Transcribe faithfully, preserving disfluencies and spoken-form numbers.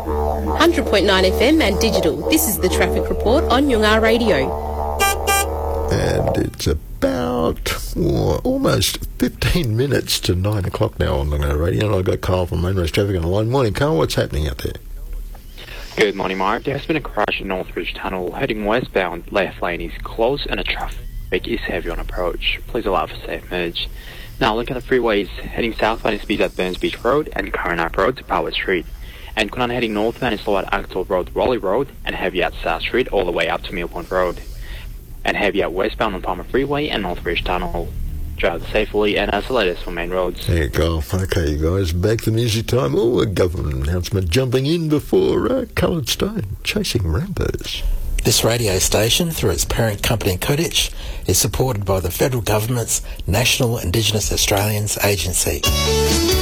one hundred point nine F M and digital. This is the Traffic Report on Yungar Radio. And it's about oh, almost fifteen minutes to nine o'clock now on Yungar Radio. And I've got Carl from Mainrace Traffic on the line. Morning, Carl. What's happening out there? Good morning, Mark. There has been a crash in Northridge Tunnel. Heading westbound, left lane is closed and the traffic is heavy on approach. Please allow for safe merge. Now look at the freeways. Heading southbound is speed at Burns Beach Road and Carnap Road to Power Street. And Kunan heading northbound is slow at Axel Road, Raleigh Road, and heavy at South Street all the way up to Millpoint Road. And heavy at westbound on Palmer Freeway and Northridge Tunnel. Drive safely and as the latest for main roads. There you go. Okay, you guys, back to music time. Oh, a government announcement jumping in before uh, Coloured Stone, Chasing Rainbows. This radio station, through its parent company Kudich, is supported by the Federal Government's National Indigenous Australians Agency.